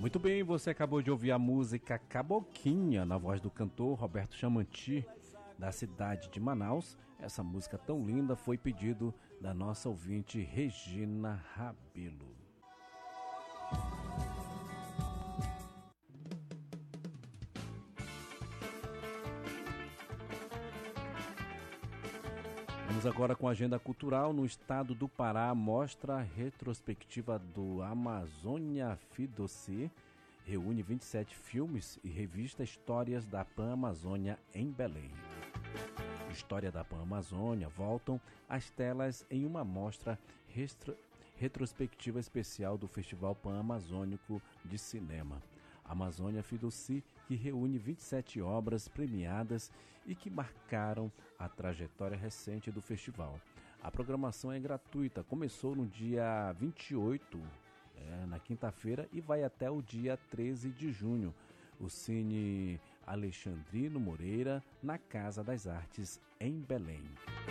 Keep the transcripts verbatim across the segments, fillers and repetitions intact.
Muito bem, você acabou de ouvir a música Caboquinha, na voz do cantor Roberto Chamanti, da cidade de Manaus. Essa música tão linda foi pedido da nossa ouvinte Regina Rabelo. Vamos agora com a agenda cultural. No estado do Pará, mostra retrospectiva do Amazônia Fidoci reúne vinte e sete filmes e revista Histórias da Pan-Amazônia em Belém. História da Pan-Amazônia voltam às telas em uma mostra retro, retrospectiva especial do Festival Pan-Amazônico de Cinema. Amazônia Fidoci, que reúne vinte e sete obras premiadas e que marcaram a trajetória recente do festival. A programação é gratuita, começou no dia vinte e oito, é, na quinta-feira, e vai até o dia treze de junho. O Cine Alexandrino Moreira, na Casa das Artes, em Belém.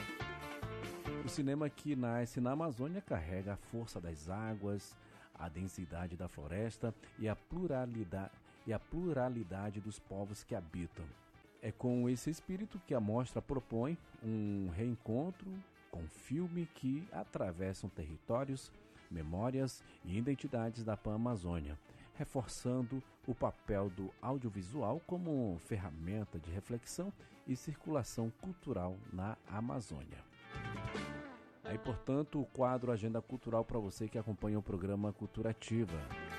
O cinema que nasce na Amazônia carrega a força das águas, a densidade da floresta e a pluralidade, e a pluralidade dos povos que habitam. É com esse espírito que a mostra propõe um reencontro com filme que atravessam territórios, memórias e identidades da Pan-Amazônia, reforçando o papel do audiovisual como ferramenta de reflexão e circulação cultural na Amazônia. Aí, portanto, o quadro Agenda Cultural para você que acompanha o programa Cultura Ativa.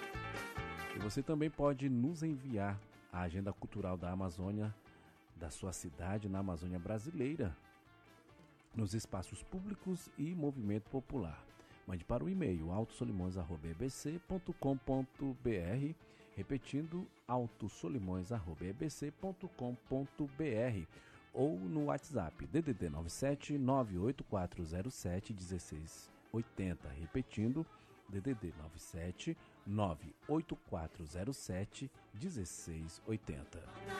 E você também pode nos enviar a Agenda Cultural da Amazônia, da sua cidade na Amazônia brasileira, nos espaços públicos e movimento popular. Mande para o e-mail autosolimões arroba e b c ponto com ponto b r, repetindo autosolimões arroba e b c ponto com ponto b r, ou no WhatsApp D D D nove sete nove oito quatro zero sete um seis oito zero, repetindo D D D nove sete nove oito quatro zero sete um seis oito zero.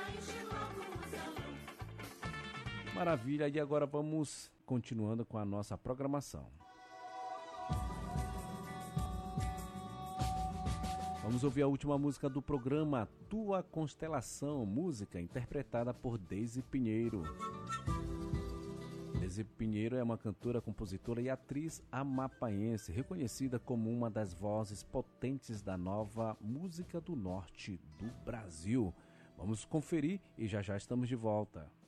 Maravilha, e agora vamos continuando com a nossa programação. Vamos ouvir a última música do programa, Tua Constelação, música interpretada por Deise Pinheiro. Deise Pinheiro é uma cantora, compositora e atriz amapaense, reconhecida como uma das vozes potentes da nova música do norte do Brasil. Vamos conferir e já já estamos de volta.